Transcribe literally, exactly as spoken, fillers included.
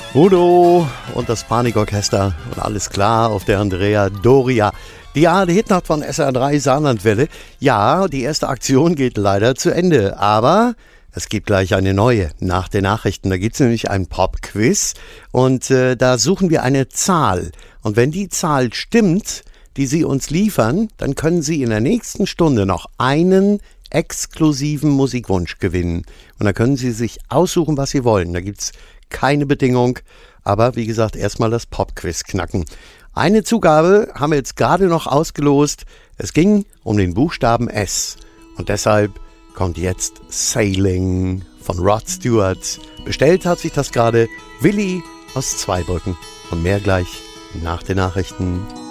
Udo und das Panikorchester und alles klar auf der Andrea Doria. Die A R D-Hitnacht von S R drei Saarlandwelle. Ja, die erste Aktion geht leider zu Ende, aber es gibt gleich eine neue nach den Nachrichten. Da gibt es nämlich ein Pop-Quiz und äh, da suchen wir eine Zahl. Und wenn die Zahl stimmt, die Sie uns liefern, dann können Sie in der nächsten Stunde noch einen exklusiven Musikwunsch gewinnen. Und da können Sie sich aussuchen, was Sie wollen. Da gibt es keine Bedingung, aber wie gesagt, erstmal das Pop-Quiz knacken. Eine Zugabe haben wir jetzt gerade noch ausgelost. Es ging um den Buchstaben S. Und deshalb kommt jetzt Sailing von Rod Stewart. Bestellt hat sich das gerade Willi aus Zweibrücken. Und mehr gleich nach den Nachrichten.